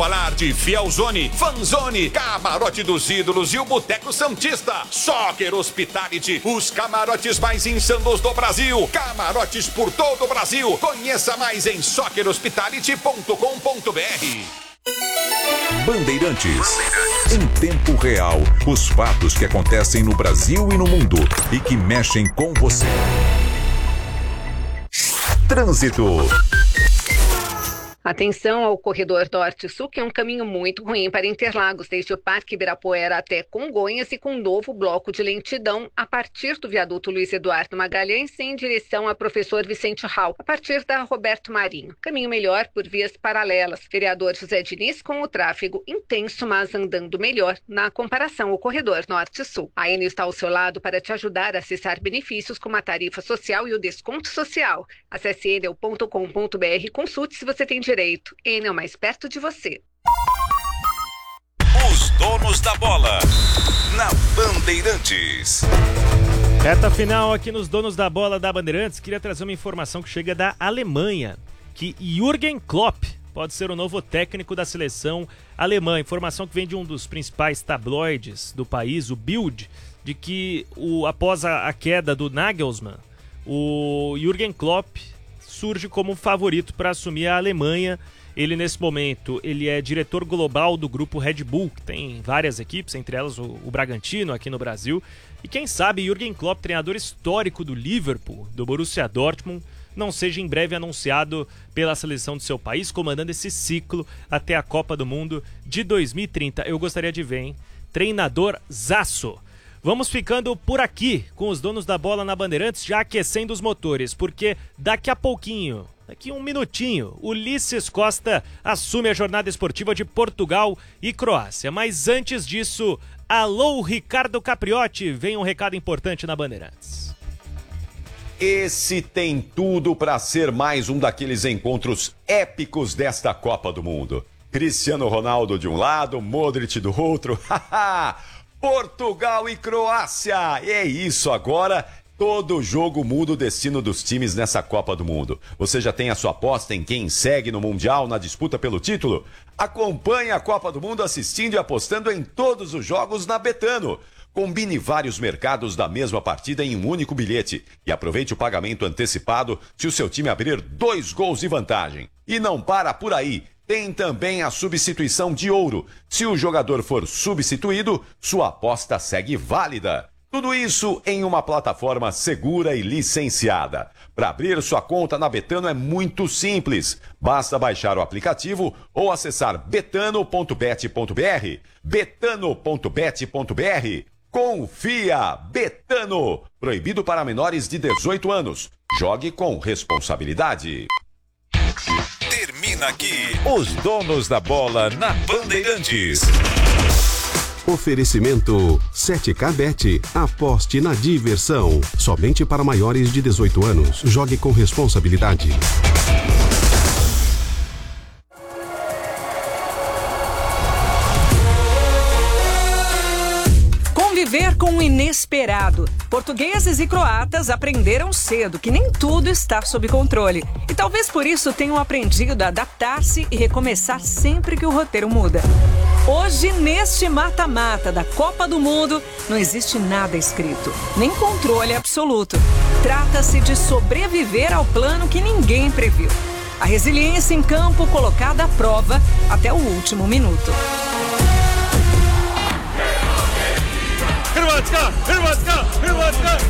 Falar de Fielzone, Fanzone, Camarote dos Ídolos e o Boteco Santista. Soccer Hospitality, os camarotes mais insanos do Brasil. Camarotes por todo o Brasil. Conheça mais em soccerhospitality.com.br. Bandeirantes. Em tempo real, os fatos que acontecem no Brasil e no mundo e que mexem com você. Trânsito. Atenção ao corredor norte-sul, que é um caminho muito ruim para Interlagos, desde o Parque Ibirapuera até Congonhas e com um novo bloco de lentidão a partir do viaduto Luiz Eduardo Magalhães em direção a Professor Vicente Hall, a partir da Roberto Marinho. Caminho melhor por vias paralelas. Vereador José Diniz com o tráfego intenso, mas andando melhor na comparação ao corredor norte-sul. A Enel está ao seu lado para te ajudar a acessar benefícios como a tarifa social e o desconto social. Acesse enel.com.br e consulte se você tem direito. Enel, mais perto de você. Os donos da bola na Bandeirantes. Reta final aqui nos Donos da Bola da Bandeirantes. Queria trazer uma informação que chega da Alemanha, que Jürgen Klopp pode ser o novo técnico da seleção alemã. Informação que vem de um dos principais tabloides do país, o Bild, de que após a queda do Nagelsmann, o Jürgen Klopp surge como favorito para assumir a Alemanha. Ele, nesse momento, ele é diretor global do grupo Red Bull, que tem várias equipes, entre elas o Bragantino aqui no Brasil. E quem sabe Jürgen Klopp, treinador histórico do Liverpool, do Borussia Dortmund, não seja em breve anunciado pela seleção do seu país, comandando esse ciclo até a Copa do Mundo de 2030. Eu gostaria de ver, hein? Treinador zaço. Vamos ficando por aqui com os Donos da Bola na Bandeirantes, já aquecendo os motores, porque daqui a pouquinho, daqui um minutinho, Ulisses Costa assume a jornada esportiva de Portugal e Croácia. Mas antes disso, alô Ricardo Capriotti, vem um recado importante na Bandeirantes. Esse tem tudo para ser mais um daqueles encontros épicos desta Copa do Mundo. Cristiano Ronaldo de um lado, Modric do outro, Portugal e Croácia! É isso agora, todo jogo muda o destino dos times nessa Copa do Mundo. Você já tem a sua aposta em quem segue no Mundial na disputa pelo título? Acompanhe a Copa do Mundo assistindo e apostando em todos os jogos na Betano. Combine vários mercados da mesma partida em um único bilhete e aproveite o pagamento antecipado se o seu time abrir 2 gols de vantagem. E não para por aí. Tem também a substituição de ouro. Se o jogador for substituído, sua aposta segue válida. Tudo isso em uma plataforma segura e licenciada. Para abrir sua conta na Betano é muito simples. Basta baixar o aplicativo ou acessar betano.bet.br. betano.bet.br. Confia! Betano! Proibido para menores de 18 anos. Jogue com responsabilidade. Termina aqui os Donos da Bola na Bandeirantes. Oferecimento 7K Bet. Aposte na diversão. Somente para maiores de 18 anos. Jogue com responsabilidade. Conviver com o inesperado. Portugueses e croatas aprenderam cedo que nem tudo está sob controle. E talvez por isso tenham aprendido a adaptar-se e recomeçar sempre que o roteiro muda. Hoje, neste mata-mata da Copa do Mundo, não existe nada escrito, nem controle absoluto. Trata-se de sobreviver ao plano que ninguém previu. A resiliência em campo colocada à prova até o último minuto. Hrvatska!